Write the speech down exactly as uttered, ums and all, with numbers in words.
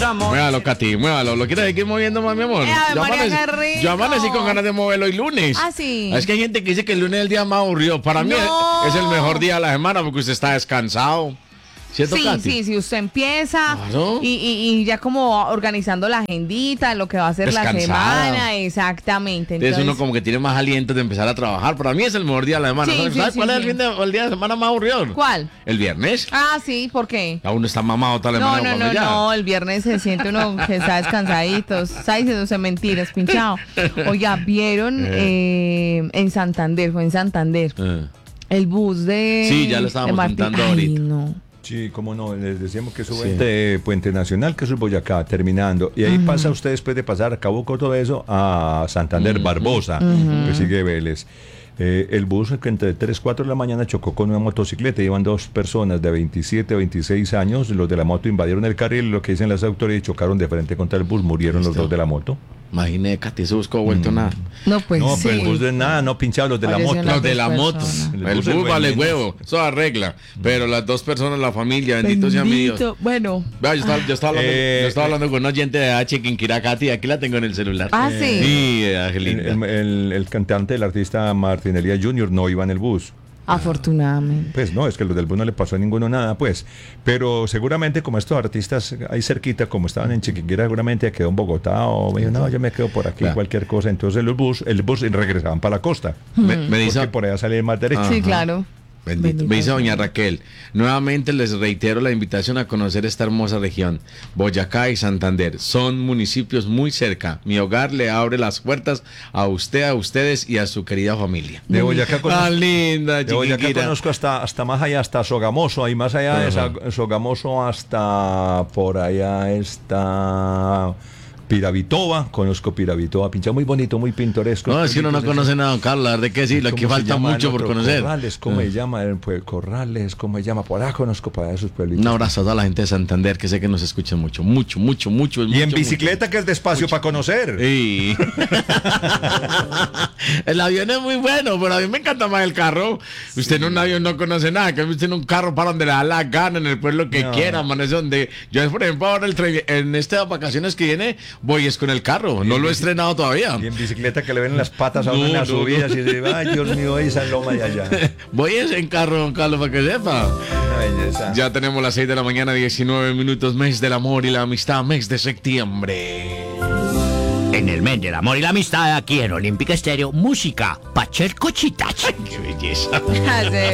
Muévalo, Katy, muévalo. ¿Lo quieres seguir moviendo más, mi amor? Eh, yo, María, amanecí, qué rico. yo amanecí con ganas de moverlo el lunes. Ah, sí. Es que hay gente que dice que el lunes es el día más aburrido. Para mí No. es, es el mejor día de la semana porque usted está descansado. ¿Cierto, Sí, Katy? sí, sí, usted empieza Claro. y, y, y ya como organizando la agendita, lo que va a hacer la Descansada. semana, exactamente. Entonces, Entonces, uno como que tiene más aliento de empezar a trabajar. Para mí es el mejor día de la semana. Sí, ¿Sabes, sí, ¿sabes sí, cuál sí. es el, fin de- el día de semana más aburrido? ¿cuál? El viernes. Ah, sí, ¿por qué? Ya uno está mamado toda la No, semana. no, no, cuando ya. no, el viernes se siente uno que está descansadito, está diciéndose mentiras, pinchado. Oiga, ¿vieron eh, en Santander, fue en Santander, Eh. el bus de... Sí, ya lo estábamos de Martín? contando Ay, ahorita. no. Sí, cómo no, les decíamos que eso Sí. puente, puente Nacional, que eso es Boyacá, terminando. Y ahí pasa usted, después de pasar a Cabuco, todo eso, a Santander, Barbosa, que sigue Vélez. Eh, el bus que entre tres y cuatro de la mañana chocó con una motocicleta. Iban dos personas de veintisiete o veintiséis años. Los de la moto invadieron el carril, lo que dicen las autoridades, chocaron de frente contra el bus. Murieron los Listo. dos de la moto. Imagínate, Katy, eso buscó vuelto nada. No, pues no, sí. pero el bus de nada, no pinchado los de la Falleció moto. la- Los de la dos moto. personas. El El bus bus es vale bueno. huevo. Eso arregla. Pero las dos personas, la familia, bendito sea mi Dios. Bendito. Bueno. Vea, yo estaba, yo estaba hablando, Eh, yo estaba hablando con un oyente de H. Quinquirá, Katy. Aquí la tengo en el celular. Ah, sí. Sí, El, Angelina. el- el- el cantante, el artista Martín Elías junior no iba en el bus. Afortunadamente. Pues no, es que los del bus no le pasó a ninguno nada, pues. Pero seguramente como estos artistas ahí cerquita, como estaban en Chiquinquirá, seguramente quedó en Bogotá o me dijo, no, yo me quedo por aquí, Claro. cualquier cosa. Entonces el bus, el bus y regresaban para la costa. Me, me dice, Porque por allá salía más derecho. Sí, Ajá. claro. bendito. Bendito Me dice sea. doña Raquel, nuevamente les reitero la invitación a conocer esta hermosa región. Boyacá y Santander son municipios muy cerca. Mi hogar le abre las puertas a usted, a ustedes y a su querida familia. De Boyacá conozco, Ah, linda, de Boyacá Chiquinquirá. conozco hasta, hasta más allá, hasta Sogamoso, ahí más allá de Ajá. Sa- Sogamoso hasta por allá está Piravitoba, conozco Piravitoba, pincha muy bonito, muy pintoresco. No, es que uno no conoce nada, don Carlos. La verdad que sí, lo que ¿Cómo se falta llama el mucho por otro? conocer. Corrales, ¿cómo Ah. se llama? El pue- Corrales, ¿cómo se llama? Por allá conozco para esos pueblitos. Un abrazo a toda la gente de Santander, que sé que nos escuchan mucho, mucho, mucho, mucho. Y mucho, en bicicleta, que es despacio para conocer. mucho. Sí. El avión es muy bueno, pero a mí me encanta más el carro. Usted en un avión no conoce nada, que usted en un carro para donde le da la gana, en el pueblo que No. quiera, amanece donde. Yo, por ejemplo, ahora el tre- en estas vacaciones que viene, voy es con el carro. No lo he estrenado todavía. Y en bicicleta que le ven las patas a No, uno en las no, no. subidas y dice, ay, Dios mío, esa loma de allá. Voy es en carro, don Carlos, para que sepa. Una belleza. Ya tenemos las seis de la mañana, diecinueve minutos, mes del amor y la amistad, mes de septiembre. En el mes del amor y la amistad, aquí en Olímpica Estéreo, música, Pacher Cochitache. ¡Qué belleza! Ah, sí.